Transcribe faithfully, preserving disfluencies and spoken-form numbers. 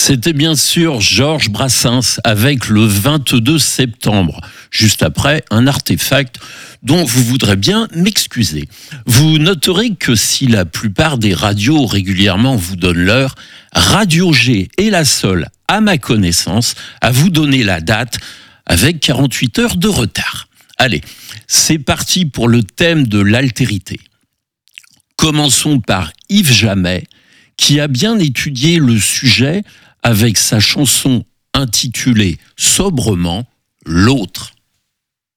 C'était bien sûr Georges Brassens avec le vingt-deux septembre, juste après un artefact dont vous voudrez bien m'excuser. Vous noterez que si la plupart des radios régulièrement vous donnent l'heure, Radio G est la seule, à ma connaissance, à vous donner la date avec quarante-huit heures de retard. Allez, c'est parti pour le thème de l'altérité. Commençons par Yves Jamais, qui a bien étudié le sujet avec sa chanson intitulée sobrement « L'autre ».